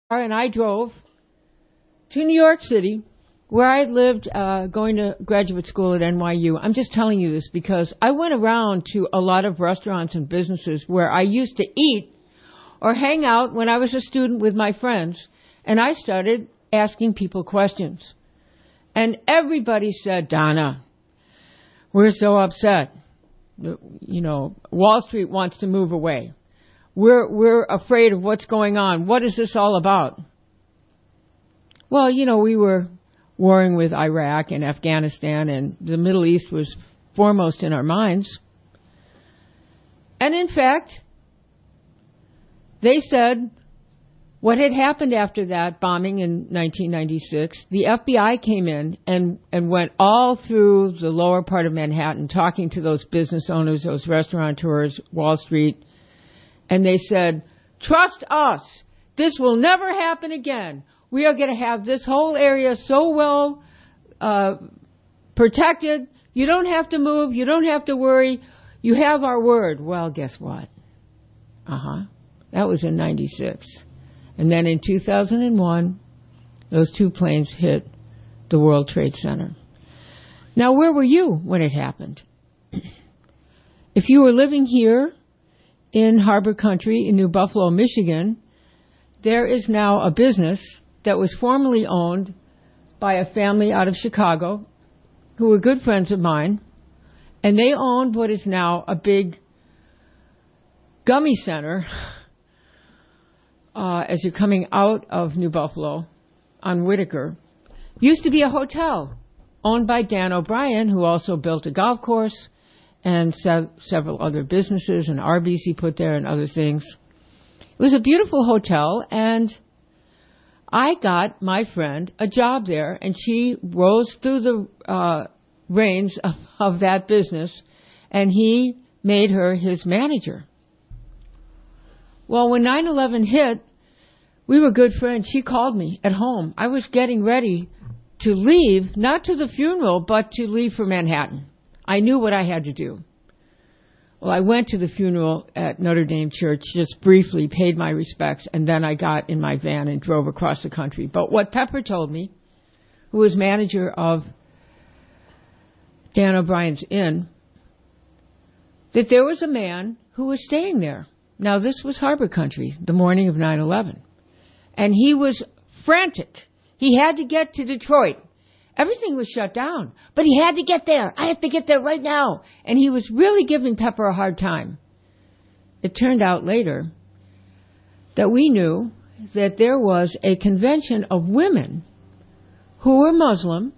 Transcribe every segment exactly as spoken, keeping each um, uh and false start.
and I drove to New York City, where I had lived uh, going to graduate school at N Y U. I'm just telling you this because I went around to a lot of restaurants and businesses where I used to eat or hang out when I was a student with my friends, and I started asking people questions. And everybody said, Donna, we're so upset. You know, Wall Street wants to move away. We're we're afraid of what's going on. What is this all about? Well, you know, we were warring with Iraq and Afghanistan, and the Middle East was foremost in our minds. And in fact, they said what had happened after that bombing in nineteen ninety-six, the F B I came in and, and went all through the lower part of Manhattan talking to those business owners, those restaurateurs, Wall Street, and they said, trust us, this will never happen again. We are going to have this whole area so well uh, protected. You don't have to move. You don't have to worry. You have our word. Well, guess what? Uh-huh. That was in ninety-six. And then in two thousand one, those two planes hit the World Trade Center. Now, where were you when it happened? If you were living here in Harbor Country in New Buffalo, Michigan, there is now a business that was formerly owned by a family out of Chicago who were good friends of mine, and they owned what is now a big gummy center uh, as you're coming out of New Buffalo on Whitaker. Used to be a hotel owned by Dan O'Brien, who also built a golf course and sev- several other businesses, and Arby's he put there and other things. It was a beautiful hotel, and I got my friend a job there, and she rose through the uh, reins of, of that business, and he made her his manager. Well, when nine eleven hit, we were good friends. She called me at home. I was getting ready to leave, not to the funeral, but to leave for Manhattan. I knew what I had to do. Well, I went to the funeral at Notre Dame Church, just briefly paid my respects, and then I got in my van and drove across the country. But what Pepper told me, who was manager of Dan O'Brien's Inn, that there was a man who was staying there. Now, this was Harbor Country, the morning of nine eleven. And he was frantic. He had to get to Detroit. Everything was shut down, but he had to get there. I have to get there right now. And he was really giving Pepper a hard time. It turned out later that we knew that there was a convention of women who were Muslim,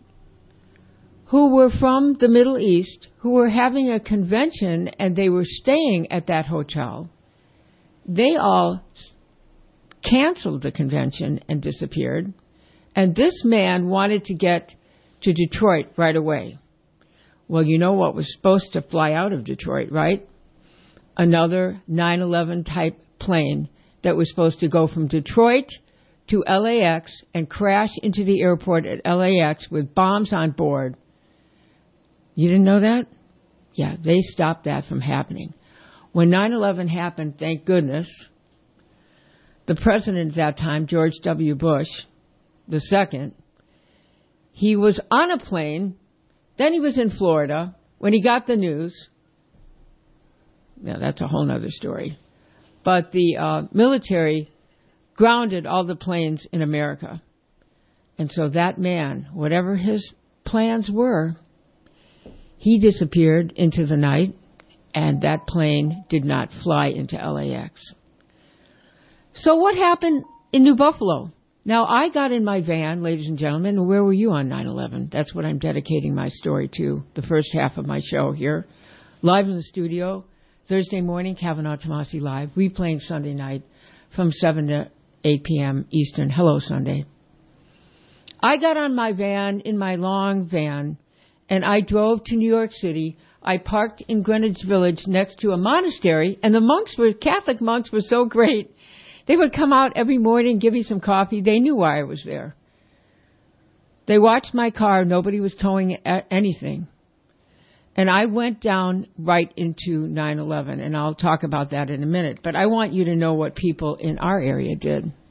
who were from the Middle East, who were having a convention, and they were staying at that hotel. They all canceled the convention and disappeared. And this man wanted to get to Detroit right away. Well, you know what was supposed to fly out of Detroit, right? Another nine eleven type plane that was supposed to go from Detroit to L A X and crash into the airport at L A X with bombs on board. You didn't know that? Yeah, they stopped that from happening. When nine eleven happened, thank goodness, the president at that time, George W. Bush, the second, he was on a plane, then he was in Florida. When he got the news, yeah, that's a whole other story, but the uh, military grounded all the planes in America. And so that man, whatever his plans were, he disappeared into the night, and that plane did not fly into L A X. So what happened in New Buffalo? Now, I got in my van, ladies and gentlemen, and where were you on nine eleven? That's what I'm dedicating my story to, the first half of my show here. Live in the studio, Thursday morning, Kavanaugh Tomasi Live, replaying Sunday night from seven to eight p.m. Eastern. Hello, Sunday. I got on my van, in my long van, and I drove to New York City. I parked in Greenwich Village next to a monastery, and the monks were, Catholic monks were so great. They would come out every morning, give me some coffee. They knew why I was there. They watched my car. Nobody was towing anything. And I went down right into nine eleven, and I'll talk about that in a minute. But I want you to know what people in our area did.